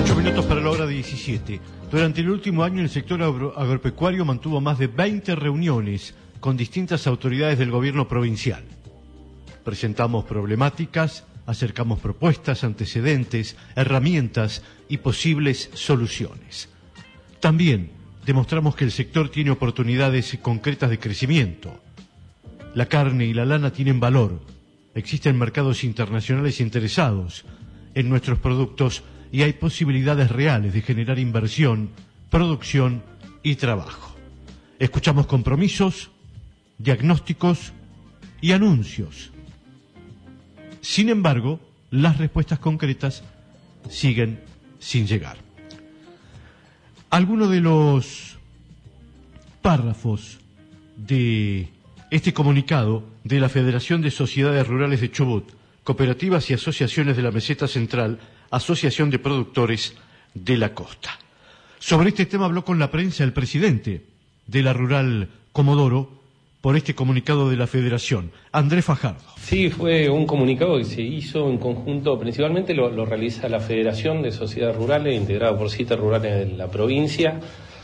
8 minutos para la hora 17. Durante el último año el sector agropecuario mantuvo más de 20 reuniones con distintas autoridades del gobierno provincial. Presentamos problemáticas, acercamos propuestas, antecedentes, herramientas y posibles soluciones. También demostramos que el sector tiene oportunidades concretas de crecimiento. La carne y la lana tienen valor. Existen mercados internacionales interesados en nuestros productos y hay posibilidades reales de generar inversión, producción y trabajo. Escuchamos compromisos, diagnósticos y anuncios. Sin embargo, las respuestas concretas siguen sin llegar. Algunos de los párrafos de este comunicado de la Federación de Sociedades Rurales de Chubut, Cooperativas y Asociaciones de la Meseta Central, Asociación de Productores de la Costa. Sobre este tema habló con la prensa el presidente de la Rural Comodoro por este comunicado de la Federación, Andrés Fajardo. Sí, fue un comunicado que se hizo en conjunto, principalmente lo realiza la Federación de Sociedades Rurales, integrada por 7 rurales de la provincia,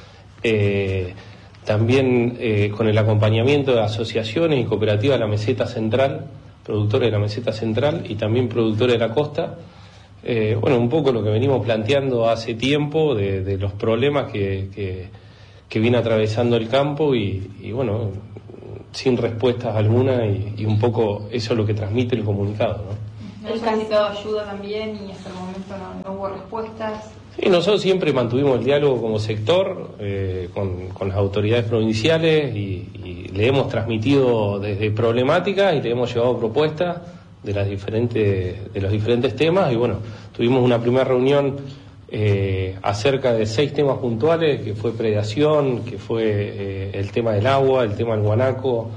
también con el acompañamiento de asociaciones y cooperativas de la Meseta Central, productores de la Meseta Central y también productores de la Costa. Un poco lo que venimos planteando hace tiempo de los problemas que viene atravesando el campo y sin respuestas alguna y un poco eso es lo que transmite el comunicado, ¿no? ¿Han solicitado ayuda también y hasta el momento no hubo respuestas? Sí, nosotros siempre mantuvimos el diálogo como sector con las autoridades provinciales y le hemos transmitido desde problemáticas y le hemos llevado propuestas de los diferentes temas y tuvimos una primera reunión acerca de 6 temas puntuales, que fue predación, que fue el tema del agua, el tema del guanaco,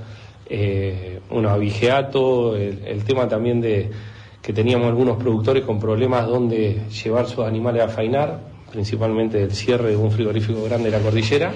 abigeato, el tema también de que teníamos algunos productores con problemas donde llevar sus animales a fainar, principalmente del cierre de un frigorífico grande de la cordillera.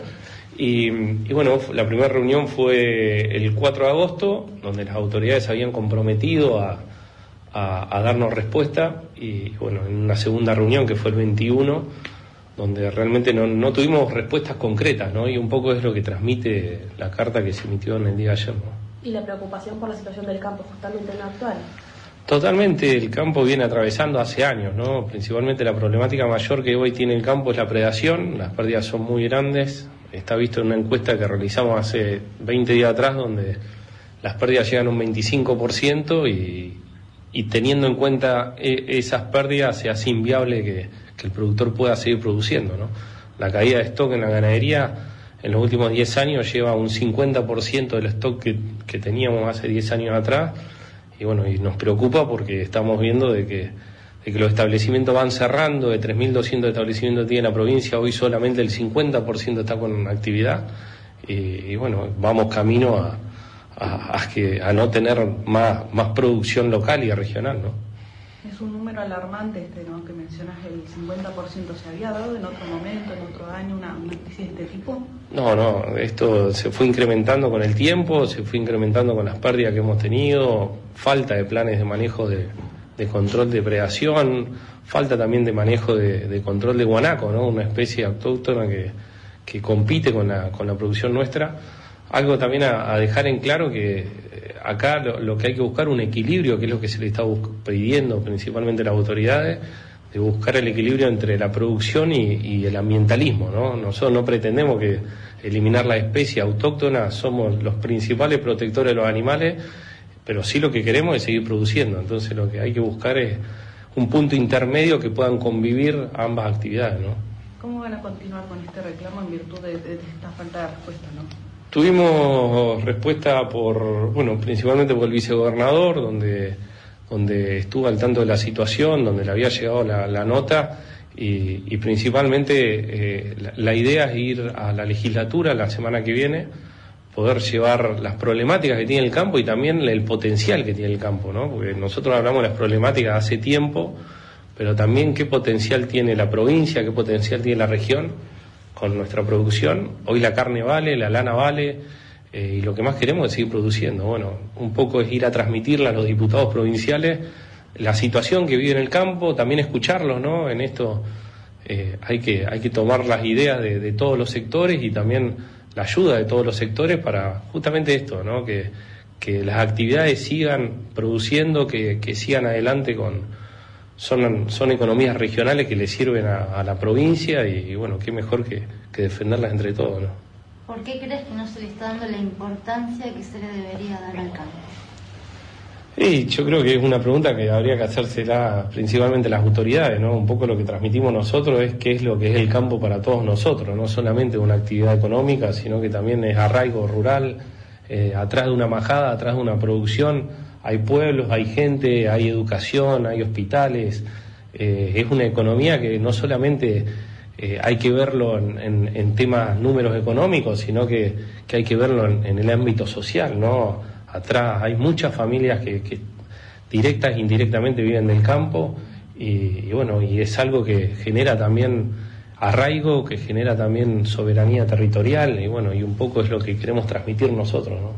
La primera reunión fue el 4 de agosto, donde las autoridades habían comprometido a darnos respuesta en una segunda reunión que fue el 21, donde realmente no tuvimos respuestas concretas, ¿no? Y un poco es lo que transmite la carta que se emitió en el día de ayer, ¿no? ¿Y la preocupación por la situación del campo justamente en la actual? Totalmente, el campo viene atravesando hace años, ¿no? Principalmente la problemática mayor que hoy tiene el campo es la predación, las pérdidas son muy grandes, está visto en una encuesta que realizamos hace 20 días atrás donde las pérdidas llegan a un 25% y teniendo en cuenta esas pérdidas se hace inviable que el productor pueda seguir produciendo, ¿no? La caída de stock en la ganadería en los últimos 10 años lleva un 50% del stock que teníamos hace 10 años atrás y nos preocupa porque estamos viendo de que los establecimientos van cerrando, de 3.200 establecimientos que tiene la provincia, hoy solamente el 50% está con actividad y vamos camino a no tener más producción local y regional, ¿no? Es un número alarmante ¿no? Que mencionas, el 50%. ¿Se había dado en otro momento, en otro año, una crisis de este tipo? No, esto se fue incrementando con el tiempo, se fue incrementando con las pérdidas que hemos tenido, falta de planes de manejo de control de predación, falta también de manejo de control de guanaco, ¿no? Una especie autóctona que compite con la producción nuestra. Algo también a dejar en claro que acá lo que hay que buscar un equilibrio, que es lo que se le está pidiendo principalmente a las autoridades, de buscar el equilibrio entre la producción y el ambientalismo, ¿no? Nosotros no pretendemos que eliminar la especie autóctona, somos los principales protectores de los animales, pero sí lo que queremos es seguir produciendo. Entonces lo que hay que buscar es un punto intermedio que puedan convivir ambas actividades, ¿no? ¿Cómo van a continuar con este reclamo en virtud de esta falta de respuesta, no? Tuvimos respuesta principalmente por el vicegobernador, donde estuvo al tanto de la situación, donde le había llegado la nota y principalmente la idea es ir a la legislatura la semana que viene, poder llevar las problemáticas que tiene el campo y también el potencial que tiene el campo, ¿no? Porque nosotros hablamos de las problemáticas hace tiempo, pero también qué potencial tiene la provincia, qué potencial tiene la región con nuestra producción. Hoy la carne vale, la lana vale, y lo que más queremos es seguir produciendo. Un poco es ir a transmitirle a los diputados provinciales la situación que vive en el campo, también escucharlos, ¿no? En esto hay que tomar las ideas de todos los sectores y también la ayuda de todos los sectores para justamente esto, ¿no? Que las actividades sigan produciendo, que sigan adelante son economías regionales que le sirven a la provincia y bueno, qué mejor que defenderlas entre todos, ¿no? ¿Por qué crees que no se le está dando la importancia que se le debería dar al campo? Y yo creo que es una pregunta que habría que hacérsela principalmente las autoridades, ¿no? Un poco lo que transmitimos nosotros es qué es lo que es el campo para todos nosotros, no solamente una actividad económica, sino que también es arraigo rural, atrás de una majada, atrás de una producción, hay pueblos, hay gente, hay educación, hay hospitales, es una economía que no solamente hay que verlo en temas números económicos, sino que hay que verlo en el ámbito social, ¿no? Atrás hay muchas familias que directas e indirectamente viven del campo y bueno, y es algo que genera también arraigo, que genera también soberanía territorial y bueno, y un poco es lo que queremos transmitir nosotros, ¿no?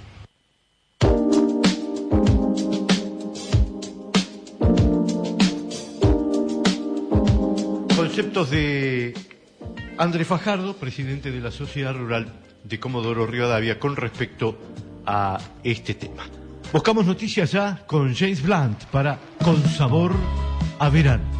Conceptos de Andrés Fajardo, presidente de la Sociedad Rural de Comodoro Rivadavia, con respecto a este tema. Buscamos noticias ya con James Blunt para Con Sabor a Verano.